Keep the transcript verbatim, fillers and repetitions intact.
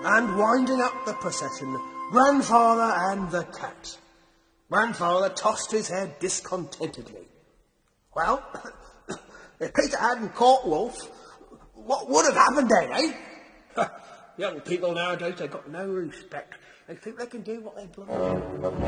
and winding up the procession, Grandfather and the cat. Grandfather tossed his head discontentedly. Well, if Peter hadn't caught Wolf, what would have happened then, eh? Young people nowadays, they've got no respect. They think they can do what they bloody